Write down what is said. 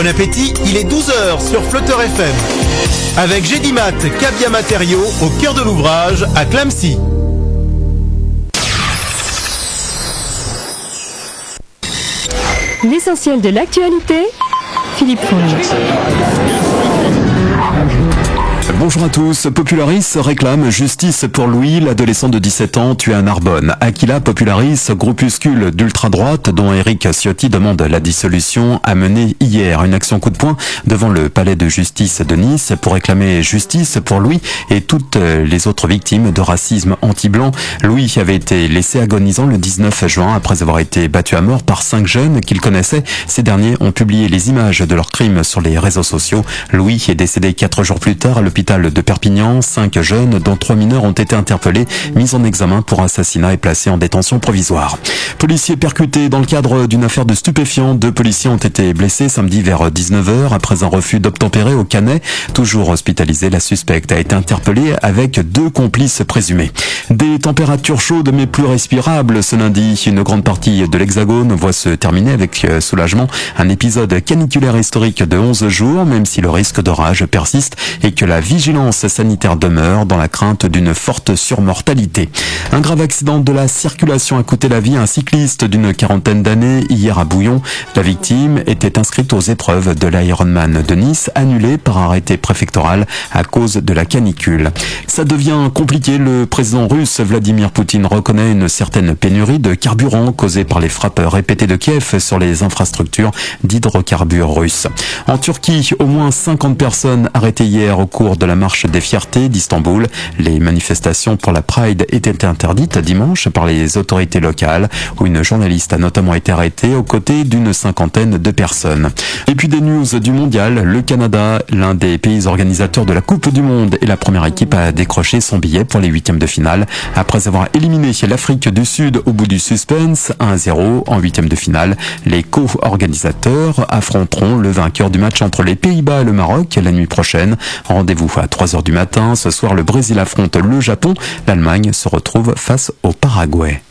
Bon appétit, il est 12 heures sur Flotteur FM. Avec Gédimat, Cabia Matériaux, au cœur de l'ouvrage, à Clamecy. L'essentiel de l'actualité, Philippe Fournier. Bonjour à tous. Popularis réclame justice pour Louis, l'adolescent de 17 ans tué à Narbonne. Aquila Popularis, groupuscule d'ultra-droite dont Éric Ciotti demande la dissolution, a mené hier une action coup de poing devant le palais de justice de Nice pour réclamer justice pour Louis et toutes les autres victimes de racisme anti-blanc. Louis avait été laissé agonisant le 19 juin après avoir été battu à mort par 5 jeunes qu'il connaissait. Ces derniers ont publié les images de leurs crimes sur les réseaux sociaux. Louis est décédé 4 jours plus tard à l'hôpital de Perpignan. 5 jeunes, dont 3 mineurs, ont été interpellés, mis en examen pour assassinat et placés en détention provisoire. Policiers percutés dans le cadre d'une affaire de stupéfiants. 2 policiers ont été blessés samedi vers 19h après un refus d'obtempérer au Canet. Toujours hospitalisée, la suspecte a été interpellée avec 2 complices présumés. Des températures chaudes mais plus respirables ce lundi. Une grande partie de l'Hexagone voit se terminer avec soulagement un épisode caniculaire historique de 11 jours, même si le risque d'orage persiste et que la vigilance sanitaire demeure dans la crainte d'une forte surmortalité. Un grave accident de la circulation a coûté la vie à un cycliste d'une 40aine d'années hier à Bouillon. La victime était inscrite aux épreuves de l'Ironman de Nice, annulée par arrêté préfectoral à cause de la canicule. Ça devient compliqué. Le président russe Vladimir Poutine reconnaît une certaine pénurie de carburant causée par les frappes répétées de Kiev sur les infrastructures d'hydrocarbures russes. En Turquie, au moins 50 personnes arrêtées hier au cours de la marche des fiertés d'Istanbul. Les manifestations pour la Pride étaient interdites dimanche par les autorités locales, où une journaliste a notamment été arrêtée aux côtés d'une 50aine de personnes. Et puis des news du mondial. Le Canada, l'un des pays organisateurs de la Coupe du Monde, est la première équipe à décrocher son billet pour les 8e de finale, après avoir éliminé l'Afrique du Sud au bout du suspense, 1-0 en 8e de finale. Les co-organisateurs affronteront le vainqueur du match entre les Pays-Bas et le Maroc la nuit prochaine. Rendez-vous à 3h du matin. Ce soir, le Brésil affronte le Japon. L'Allemagne se retrouve face au Paraguay.